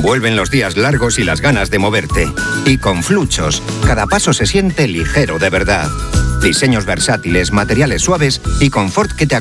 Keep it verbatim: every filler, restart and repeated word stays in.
Vuelven los días largos y las ganas de moverte. Y con Fluchos, cada paso se siente ligero de verdad. Diseños versátiles, materiales suaves y confort que te acompañan.